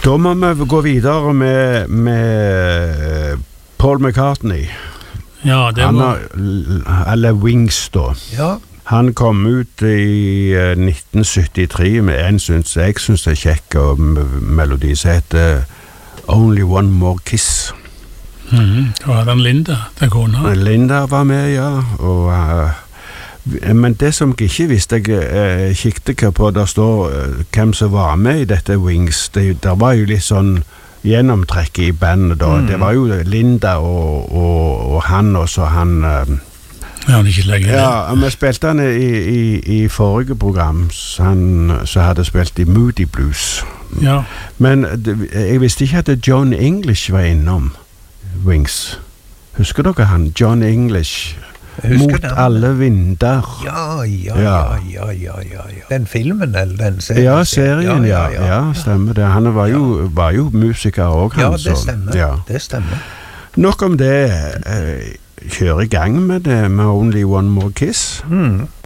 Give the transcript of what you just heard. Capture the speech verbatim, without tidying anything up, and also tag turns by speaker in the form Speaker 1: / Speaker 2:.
Speaker 1: Da må vi gå videre med, med Paul McCartney.
Speaker 2: Ja, det
Speaker 1: Han
Speaker 2: var...
Speaker 1: har, eller Wings da.
Speaker 3: Ja.
Speaker 1: Han kom ut i uh, nitten syttitre med en synes, jeg synes det er kjekk og melodi som heter Only One More Kiss.
Speaker 2: Mm, det var den Linda, den kona.
Speaker 1: Linda var med, ja, og... Uh, men det som jeg ikke visste, jeg uh, kikket på, der står uh, hvem som var med i dette Wings. Det, der var jo litt sånn gjennomtrekk i bandet da. Mm. Det var jo Linda og, og, og han, og så han... Uh,
Speaker 2: Ja, han er ikke lenger.
Speaker 1: Ja, vi spilte han i, i, i forrige program, så han så hadde spilt i Moody Blues.
Speaker 2: Ja.
Speaker 1: Men det, jeg visste ikke at John English var innom Wings. Husker dere han? John English. Mot den. Alle vinder.
Speaker 3: Ja, ja, ja, ja, ja, ja, ja. Den filmen, eller den serien?
Speaker 1: Ja, serien, ja, ja, ja, ja stemmer det. Han var jo, var jo musiker også, han.
Speaker 3: Ja, det stemmer,
Speaker 1: ja.
Speaker 3: det stemmer.
Speaker 1: Nok om det. Eh, kjøre i gang med det med Only One More Kiss.
Speaker 3: Mm.